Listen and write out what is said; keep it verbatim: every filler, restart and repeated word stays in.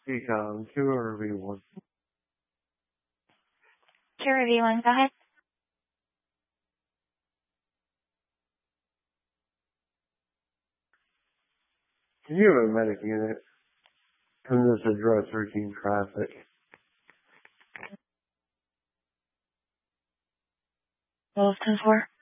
Econ two or V one? two or V one, go ahead. Can you have a medic unit? Come this address routine traffic. What was ten four?